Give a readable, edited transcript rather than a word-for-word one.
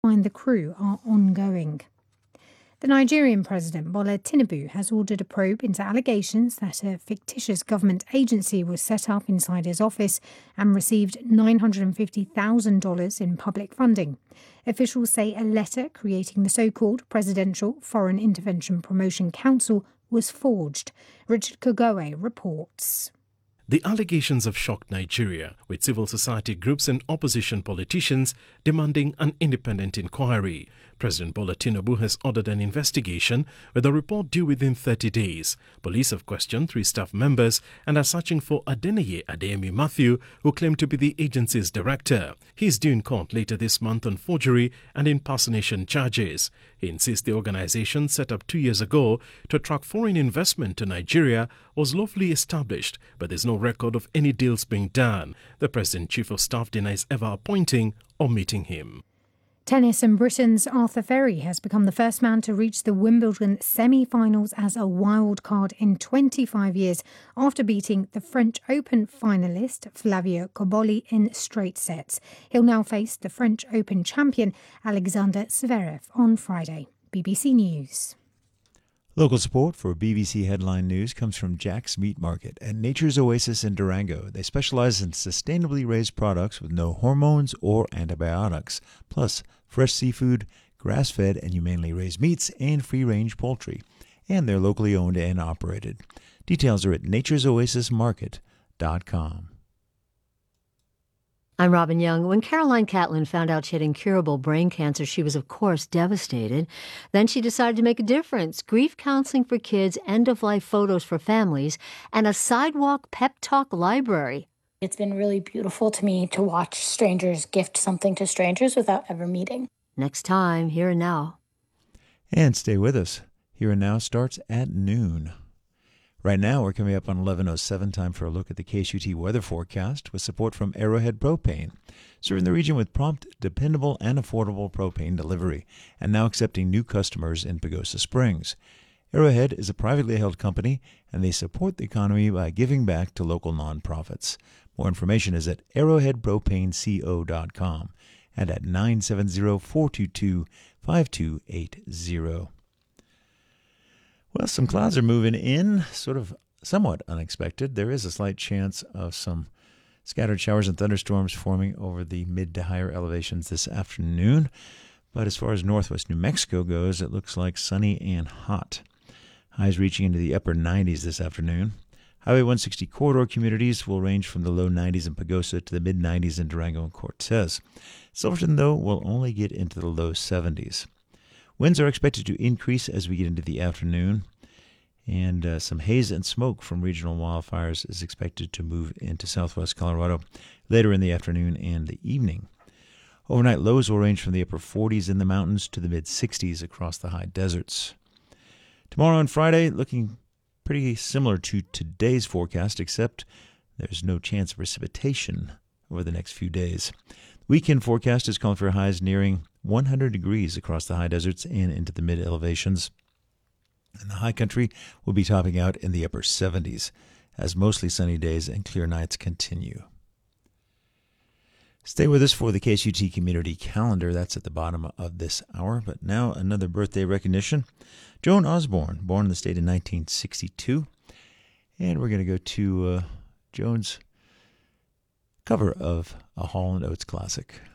find the crew are ongoing. The Nigerian president, Bola Tinubu, has ordered a probe into allegations that a fictitious government agency was set up inside his office and received $950,000 in public funding. Officials say a letter creating the so-called Presidential Foreign Intervention Promotion Council was forged. Richard Kogoe reports. The allegations have shocked Nigeria, with civil society groups and opposition politicians demanding an independent inquiry. President Bola Tinubu has ordered an investigation with a report due within 30 days. Police have questioned 3 staff members and are searching for Adeneye Adeyemi Matthew, who claimed to be the agency's director. He is due in court later this month on forgery and impersonation charges. He insists the organization, set up 2 years ago to attract foreign investment to Nigeria, was lawfully established, but there's no record of any deals being done. The President Chief of Staff denies ever appointing or meeting him. Tennis, and Britain's Arthur Ferry has become the first man to reach the Wimbledon semi-finals as a wild card in 25 years after beating the French Open finalist Flavio Cobolli in straight sets. He'll now face the French Open champion Alexander Zverev on Friday. BBC News. Local support for BBC Headline News comes from Jack's Meat Market at Nature's Oasis in Durango. They specialize in sustainably raised products with no hormones or antibiotics, plus fresh seafood, grass-fed and humanely raised meats, and free-range poultry. And they're locally owned and operated. Details are at naturesoasismarket.com. I'm Robin Young. When Caroline Catlin found out she had incurable brain cancer, she was, of course, devastated. Then she decided to make a difference. Grief counseling for kids, end-of-life photos for families, and a sidewalk pep talk library. It's been really beautiful to me to watch strangers gift something to strangers without ever meeting. Next time, Here and Now. And stay with us. Here and Now starts at noon. Right now, we're coming up on 11:07, time for a look at the KSUT weather forecast with support from Arrowhead Propane, serving the region with prompt, dependable, and affordable propane delivery, and now accepting new customers in Pagosa Springs. Arrowhead is a privately held company, and they support the economy by giving back to local nonprofits. More information is at arrowheadpropaneco.com and at 970-422-5280. Well, some clouds are moving in, somewhat unexpected. There is a slight chance of some scattered showers and thunderstorms forming over the mid to higher elevations this afternoon. But as far as northwest New Mexico goes, it looks like sunny and hot. Highs reaching into the upper 90s this afternoon. Highway 160 corridor communities will range from the low 90s in Pagosa to the mid 90s in Durango and Cortez. Silverton, though, will only get into the low 70s. Winds are expected to increase as we get into the afternoon, and some haze and smoke from regional wildfires is expected to move into southwest Colorado later in the afternoon and the evening. Overnight lows will range from the upper 40s in the mountains to the mid 60s across the high deserts. Tomorrow and Friday looking pretty similar to today's forecast, except there's no chance of precipitation over the next few days. Weekend forecast is calling for highs nearing 100 degrees across the high deserts and into the mid-elevations. And the high country will be topping out in the upper 70s as mostly sunny days and clear nights continue. Stay with us for the KSUT Community Calendar. That's at the bottom of this hour. But now another birthday recognition. Joan Osborne, born in the state in 1962. And we're going to go to Joan's cover of a Hall & Oates classic.